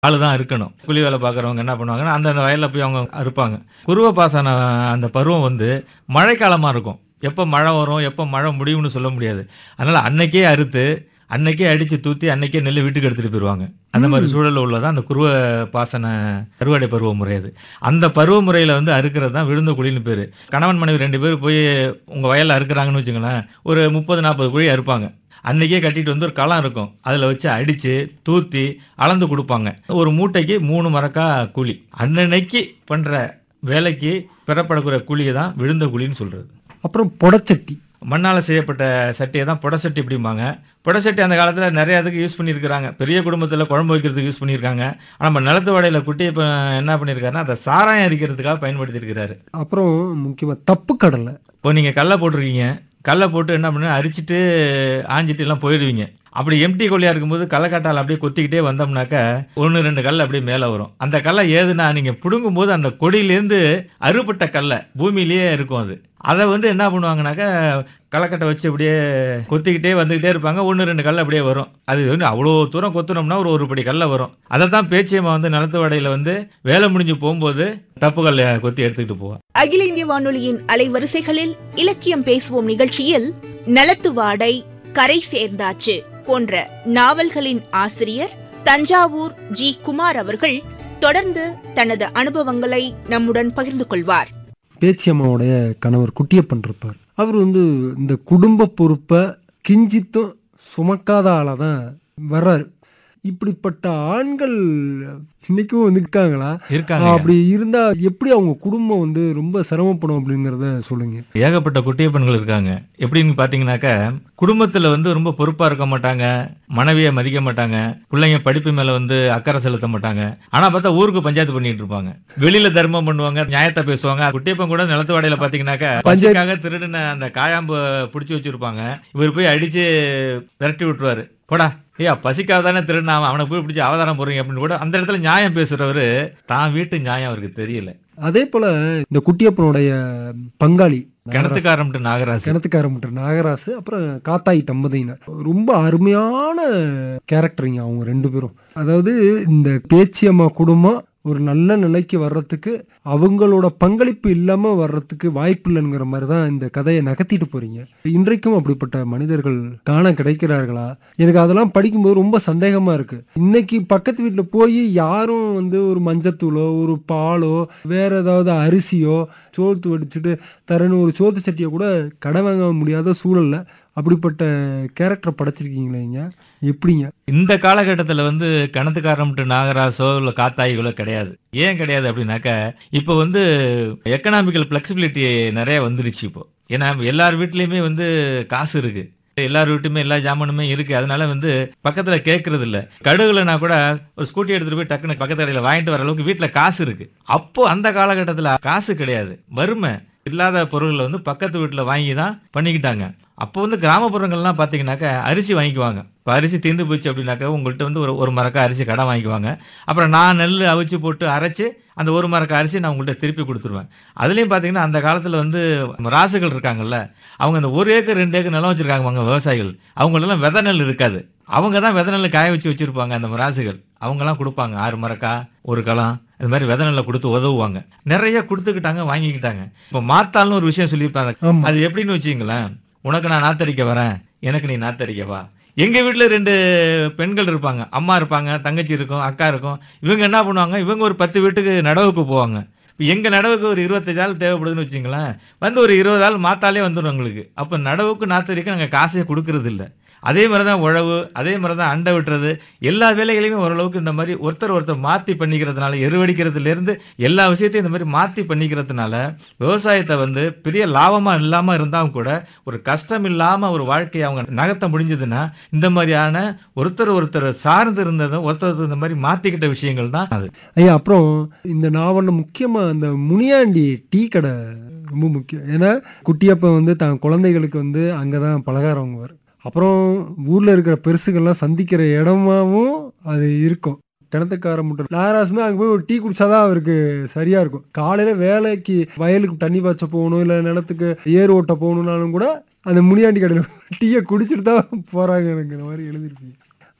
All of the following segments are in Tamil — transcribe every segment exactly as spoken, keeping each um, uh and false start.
ஆளு தான் இருக்கணும். கூலி வேலை பார்க்குறவங்க என்ன பண்ணுவாங்கன்னா, அந்தந்த வயல்ல போய் அவங்க அறுப்பாங்க. குருவ பாசன அந்த பருவம் வந்து மழைக்காலமா இருக்கும். எப்ப மழை வரும், எப்ப மழை முடியும்னு சொல்ல முடியாது. அதனால அன்னைக்கே அறுத்து, அன்னைக்கே அடிச்சு தூத்தி, அன்னைக்கே நெல்ல வீட்டுக்கு எடுத்துட்டு போயிருவாங்க. அந்த மாரி ம். சூழல்ல உள்ளதான் அந்த குருவ பாசன அறுவடை பருவமுறை அது. அந்த பருவமுறையில வந்து அறுக்கிறது தான் விழுந்த குழின்னு பேரு. கணவன், மனைவி ரெண்டு பேரும் போய் உங்க வயல்ல அறுக்குறாங்கன்னு வச்சுக்கங்களேன், ஒரு முப்பது, நாற்பது குழி அறுப்பாங்க. அன்னைக்கே கட்டிட்டு வந்து ஒரு களம் இருக்கும். அதுல வச்சு அடிச்சு, தூத்தி, அளந்து குடுப்பாங்க. ஒரு மூட்டைக்கு மூணு மரக்கா கூலி. அன்னன்னைக்கு பண்ற வேலைக்கு பெறப்படக்கூடிய கூலிய தான் விழுந்த குழின்னு சொல்றது. அப்புறம் பொடச்சட்டி. மண்ணால செய்யப்பட்ட சட்டிய தான் புடசட்டி அப்படிம்பாங்க. புடசட்டி அந்த காலத்துல நெறைய இதுக்கு யூஸ் பண்ணியிருக்கிறாங்க. பெரிய குடும்பத்துல குழம்பு வைக்கிறதுக்கு யூஸ் பண்ணியிருக்காங்க. ஆனா நம்ம நிலத்து வாடையில குட்டியப்ப என்ன பண்ணியிருக்காருன்னா, அத சாராயம் அரிக்கிறதுக்காக பயன்படுத்தியிருக்கிறாரு. அப்புறம் முக்கியமா தப்பு கடலை. இப்போ நீங்க கல்ல போட்டிருக்கீங்க. கல்ல போட்டு என்ன பண்ணுவீங்க, அரிச்சுட்டு, ஆஞ்சிட்டு எல்லாம் போயிடுவீங்க. அப்படி எம்ப்டி கொள்ளையா இருக்கும்போது கல்லக்கட்டால அப்படியே கொத்திக்கிட்டே வந்தோம்னாக்க, ஒன்று, ரெண்டு கல் அப்படியே மேல வரும். அந்த கல்ல ஏதுன்னா, நீங்க புடுங்கும்போது அந்த கொடியிலேருந்து அறுபட்ட கல்ல பூமியிலேயே இருக்கும் அது. அத வந்து என்ன பண்ணுவாங்கனாக்க, கல்லக்கட்ட வச்சு அப்படியே கொத்திக்கிட்டே வந்துகிட்டே இருப்பாங்க. ஒன்று, ரெண்டு கல் அப்படியே வரும். அது வந்து அவ்வளோ தூரம் கொத்துனோம்னா ஒரு ஒரு படி கல்ல வரும். அதத்தான் பேச்சியம்மா வந்து நிலத்து வாடையில வந்து வேலை முடிஞ்சு போம்போது தப்பு கல்ல கொத்தி எடுத்துக்கிட்டு போவா. அகில இந்திய வானொலியின் அலைவரிசைகளில் இலக்கியம் பேசுவோம் நிகழ்ச்சியில் நிலத்து வாடை, கரை சேர்ந்தாச்சு போன்ற நாவல்களின் ஆசிரியர் தஞ்சாவூர் ஜி குமார் அவர்கள் தொடர்ந்து தனது அனுபவங்களை நம்முடன் பகிர்ந்து கொள்வார். பேச்சியம்மாவுடைய கணவர் குட்டியப்பன் இருப்பார். அவர் வந்து இந்த குடும்ப பொறுப்பை கிஞ்சித்தும் சுமக்காத ஆளா தான் வர்றாரு. இப்படிப்பட்ட ஆண்கள் இன்னைக்கும் வந்து இருக்காங்களா? இருக்காங்க. அப்படி இருந்தா எப்படி அவங்க குடும்பம் வந்து ரொம்ப சிரமப்படும் அப்படிங்கறத சொல்லுங்க. ஏகப்பட்ட குட்டியப்பன்கள் இருக்காங்க. எப்படின்னு பாத்தீங்கன்னாக்க, குடும்பத்துல வந்து ரொம்ப பொறுப்பா இருக்க மாட்டாங்க. மனைவியை மதிக்க மாட்டாங்க. பிள்ளைங்க படிப்பு மேல வந்து அக்கறை செலுத்த மாட்டாங்க. ஆனா பார்த்தா ஊருக்கு பஞ்சாயத்து பண்ணிட்டு இருப்பாங்க. வெளியில தர்மம் பண்ணுவாங்க, நியாயத்தை பேசுவாங்க. குட்டியப்பன் கூட நிலத்து வாடையில பாத்தீங்கன்னாக்க, பஞ்சாயத்துக்காக திருடின அந்த காயாம்பு பிடிச்சு வச்சிருப்பாங்க. இவர் போய் அடிச்சு விரட்டி விட்டுருவாரு. போடா, ஐயா பசிக்காக தானே திருடினா, அவனை போய் பிடிச்சி அவதாரம் போறீங்க அப்படின்னு கூட அந்த இடத்துல நியாயம் பேசுறவரு தான் வீட்டு நியாயம் அவருக்கு தெரியல. அதே போல இந்த குட்டியப்பனுடைய பங்காளி கிணத்துக்காரம்ட்டு நாகராஜ். கிணத்துக்காரம்ட்டு நாகராசு, அப்புறம் காத்தாய் தம்பதியினர் ரொம்ப அருமையான கேரக்டருங்க அவங்க ரெண்டு பேரும். அதாவது இந்த பேச்சியம்மா குடும்பம் ஒரு நல்ல நிலைக்கு வர்றதுக்கு அவங்களோட பங்களிப்பு இல்லாம வர்றதுக்கு வாய்ப்பு இல்லைங்கிற மாதிரி தான் இந்த கதையை நகர்த்திட்டு போறீங்க. இன்றைக்கும் அப்படிப்பட்ட மனிதர்கள் காண கிடைக்கிறார்களா? எனக்கு அதெல்லாம் படிக்கும்போது ரொம்ப சந்தேகமா இருக்கு. இன்னைக்கு பக்கத்து வீட்டுல போய் யாரும் வந்து ஒரு மஞ்சத்தூளோ, ஒரு பாலோ, வேற ஏதாவது அரிசியோ சோத்து வடிச்சுட்டு தரணும் ஒரு சோத்து சட்டியை கூட கடை வாங்க முடியாத சூழல்ல அப்படிப்பட்ட கேரக்டர் படைச்சிருக்கீங்களேங்க, எப்படிங்க? இந்த காலகட்டத்தில் வந்து கிணத்துக்காரம்ட்டு நாகராசோ இல்லை காத்தாய்களோ கிடையாது. ஏன் கிடையாது அப்படின்னாக்க, இப்போ வந்து எக்கனாமிக்கல் ஃபிளெக்சிபிலிட்டி நிறைய வந்துருச்சு. இப்போ ஏன்னா எல்லார் வீட்லேயுமே வந்து காசு இருக்கு. எல்லார் வீட்டுமே எல்லா ஜாமானுமே இருக்கு. அதனால வந்து பக்கத்துல கேட்கறது இல்ல. கடுகுலனா கூட ஒரு ஸ்கூட்டி எடுத்துட்டு போய் டக்குனு பக்கத்து கடையில வாங்கிட்டு வர அளவுக்கு வீட்டுல காசு இருக்கு. அப்போ அந்த காலகட்டத்துல காசு கிடையாது, வறுமை. இல்லாத பொருள்களை வந்து பக்கத்து வீட்டுல வாங்கி தான் பண்ணிக்கிட்டாங்க. அப்போ வந்து கிராமப்புறங்கள்லாம் பார்த்தீங்கன்னாக்க அரிசி வாங்கிக்குவாங்க. இப்போ அரிசி தீர்ந்து போச்சு அப்படின்னாக்க உங்கள்கிட்ட வந்து ஒரு ஒரு மரக்கா அரிசி கடன் வாங்கிக்குவாங்க. அப்புறம் நான் நெல் அவிச்சு போட்டு அரைச்சு அந்த ஒரு மரக்கா அரிசி நான் உங்கள்கிட்ட திருப்பி கொடுத்துருவேன். அதுலேயும் பார்த்தீங்கன்னா அந்த காலத்தில் வந்து ராசுகள் இருக்காங்கல்ல, அவங்க அந்த ஒரு ஏக்கர் ரெண்டு ஏக்கர் நிலம் வச்சிருக்காங்க அவங்க விவசாயிகள். அவங்களெல்லாம் விதை நெல் இருக்காது. அவங்க தான் விதை நெல் காய வச்சு வச்சிருப்பாங்க. அந்த ராசுகள் அவங்கெல்லாம் கொடுப்பாங்க. ஆறு மரக்கா, ஒரு களம், இது மாதிரி விதை நெல்லை கொடுத்து உதவுவாங்க. நிறைய கொடுத்துக்கிட்டாங்க, வாங்கிக்கிட்டாங்க. இப்போ மாத்தாள்னு ஒரு விஷயம் சொல்லியிருப்பாங்க. ஆமா. அது எப்படின்னு வச்சுங்களேன், உனக்கு நான் நாத்தரிக்க வரேன், எனக்கு நீ நாத்தரிக்க வா. எங்க வீட்டுல ரெண்டு பெண்கள் இருப்பாங்க. அம்மா இருப்பாங்க, தங்கச்சி இருக்கும், அக்கா இருக்கும். இவங்க என்ன பண்ணுவாங்க, இவங்க ஒரு பத்து வீட்டுக்கு நடவுக்கு போவாங்க. இப்ப எங்க நடவுக்கு ஒரு இருபத்தஞ்சு ஆள் தேவைப்படுதுன்னு வச்சுங்களேன், வந்து ஒரு இருபது ஆள் மாத்தாலே வந்துடும் உங்களுக்கு. அப்ப நடவுக்கு நாத்தரிக்க நாங்க காசே கொடுக்கறது இல்லை. அதே மாதிரி தான் உழவு, அதே மாதிரி தான் அண்டை விட்டுறது, எல்லா வேலைகளையுமே ஓரளவுக்கு இந்த மாதிரி ஒருத்தர் ஒருத்தர் மாற்றி பண்ணிக்கிறதுனால, எருவடிக்கிறதுலேருந்து எல்லா விஷயத்தையும் இந்த மாதிரி மாற்றி பண்ணிக்கிறதுனால விவசாயத்தை வந்து பெரிய லாபமாக இல்லாமல் இருந்தாலும் கூட ஒரு கஷ்டம் இல்லாமல் ஒரு வாழ்க்கையை அவங்க நகர்த்த முடிஞ்சதுன்னா, இந்த மாதிரியான ஒருத்தர் ஒருத்தர் சார்ந்து இருந்ததும் ஒருத்தர் இந்த மாதிரி மாற்றிக்கிட்ட விஷயங்கள் தான் அது. ஐயா, அப்புறம் இந்த நாவலில் முக்கியமாக அந்த முனியாண்டி டீ கடை ரொம்ப முக்கியம். ஏன்னா குட்டியப்பன் வந்து தான் குழந்தைகளுக்கு வந்து அங்கே தான் பலகாரம் வாங்குவார். அப்புறம் ஊரில் இருக்கிற பெருசுகள்லாம் சந்திக்கிற இடமாவும் அது இருக்கும். கிணத்துக்கார முட்டை நாகராசுமே அங்கே போய் ஒரு டீ குடிச்சாதான் அவருக்கு சரியா இருக்கும். காலையில் வேலைக்கு வயலுக்கு தண்ணி பாய்ச்ச போகணும், இல்லை நிலத்துக்கு ஏர் ஓட்ட போகணுன்னாலும் கூட அந்த முனியாண்டி கடையில் டீயை குடிச்சிட்டு தான் போகிறாங்க. எனக்கு இந்த மாதிரி எழுதிருப்பீங்க.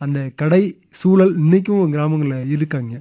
அந்த கடை சூழல் இன்னைக்கும் கிராமங்கள்ல இருக்காங்க.